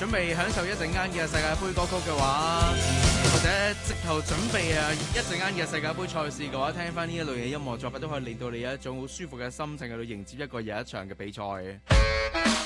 準備享受一陣間嘅世界盃歌曲嘅話，或者直頭準備一陣間嘅世界盃賽事嘅話，聽翻呢一類嘅音樂作品都可以令到你有一種好舒服嘅心情去到迎接一個又一場嘅比賽。